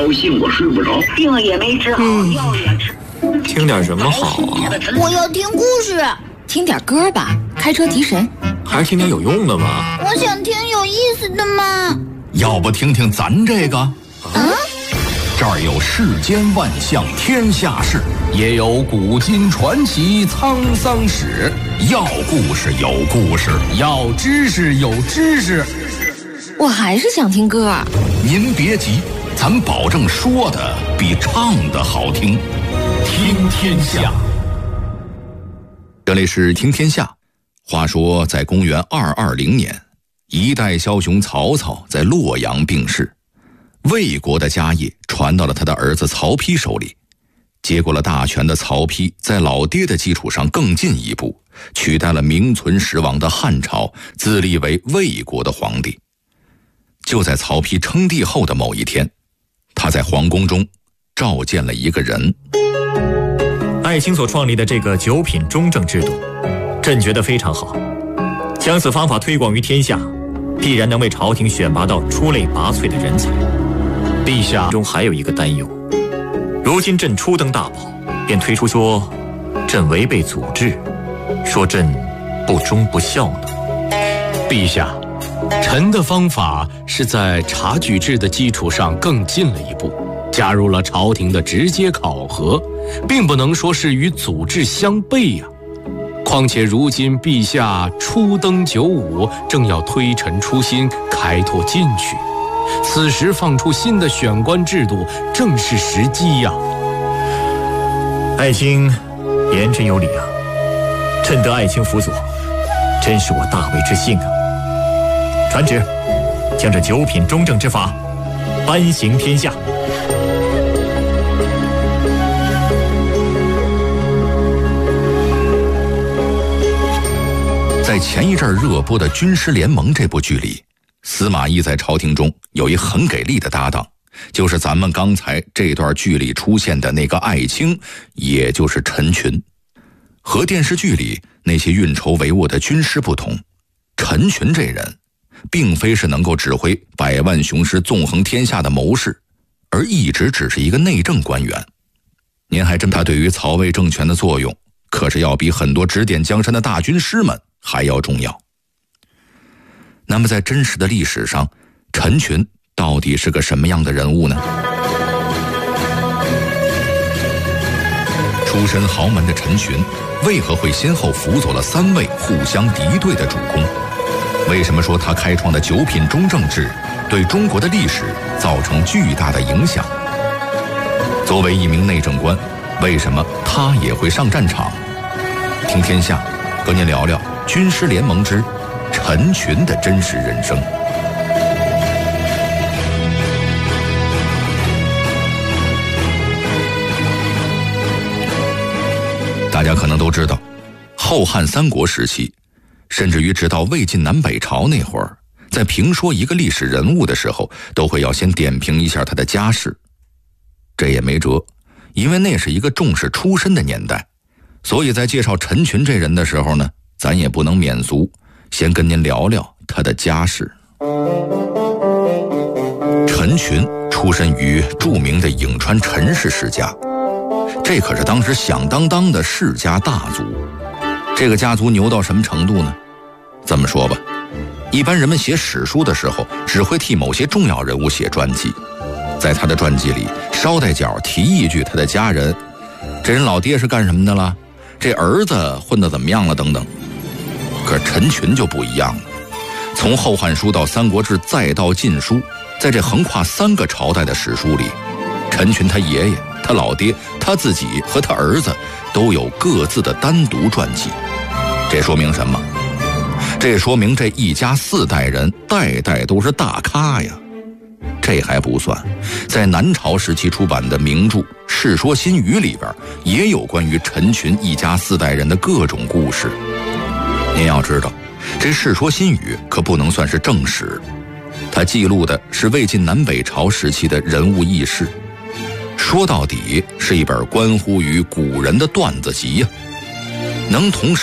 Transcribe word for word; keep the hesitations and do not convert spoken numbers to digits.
高兴过睡不着， 病也没治好，嗯、药也吃。 听点什么好啊？ 我要听故事。 听点歌吧，开车提神。 还是听点有用的吧。 我想听有意思的嘛。 要不听听咱这个？ 啊？ 这儿有世间万象天下事，也有古今传奇沧桑史。要故事有故事，要知识有知识。 我还是想听歌。 您别急，咱保证说的比唱的好听。听天下，这里是听天下。话说在公元二二零年，一代枭雄曹操在洛阳病逝，魏国的家业传到了他的儿子曹丕手里。接过了大权的曹丕，在老爹的基础上更进一步，取代了名存实亡的汉朝，自立为魏国的皇帝。就在曹丕称帝后的某一天，他在皇宫中召见了一个人。 艾青所创立的这个九品中正制度，朕觉得非常好。将此方法推广于天下，必然能为朝廷选拔到出类拔萃的人才。陛下中还有一个担忧，如今朕初登大宝，便推出说朕违背祖制，说朕不忠不孝呢。 陛下，臣的方法是在察举制的基础上更进了一步，加入了朝廷的直接考核，并不能说是与祖制相悖呀、啊。况且如今陛下初登九五，正要推陈出新，开拓进取，此时放出新的选官制度，正是时机呀、 啊。艾青言之有理啊，朕得艾青辅佐，真是我大为之幸啊。传旨，将这九品中正之法颁行天下。 在前一阵热播的《军师联盟》这部剧里，司马懿在朝廷中有一很给力的搭档，就是咱们刚才这段剧里出现的那个艾青，也就是陈群。和电视剧里那些运筹帷幄的军师不同，陈群这人并非是能够指挥百万雄师纵横天下的谋士，而一直只是一个内政官员。您还真他对于曹魏政权的作用，可是要比很多指点江山的大军师们还要重要。那么在真实的历史上，陈群到底是个什么样的人物呢？出身豪门的陈群，为何会先后辅佐了三位互相敌对的主公？为什么说他开创的九品中正制对中国的历史造成巨大的影响？作为一名内政官，为什么他也会上战场？听天下，和您聊聊《军师联盟之陈群的真实人生》。大家可能都知道，后汉三国时期，甚至于直到魏晋南北朝那会儿，在评说一个历史人物的时候，都会要先点评一下他的家世。这也没辙，因为那是一个重视出身的年代，所以在介绍陈群这人的时候呢，咱也不能免俗，先跟您聊聊他的家世。陈群出身于著名的颍川陈氏世家，这可是当时响当当的世家大族。这个家族牛到什么程度呢？这么说吧，一般人们写史书的时候，只会替某些重要人物写传记，在他的传记里捎带脚提一句他的家人，这人老爹是干什么的了，这儿子混得怎么样了等等。可是陈群就不一样了，从《后汉书》到《三国志》再到《晋书》，在这横跨三个朝代的史书里，陈群他爷爷、他老爹、他自己和他儿子都有各自的单独传记。这说明什么？这说明这一家四代人代代都是大咖呀。这还不算，在南朝时期出版的名著《世说新语》里边，也有关于陈群一家四代人的各种故事。您要知道，这《世说新语》可不能算是正史，它记录的是魏晋南北朝时期的人物轶事，说到底是一本关乎于古人的段子集呀。能同时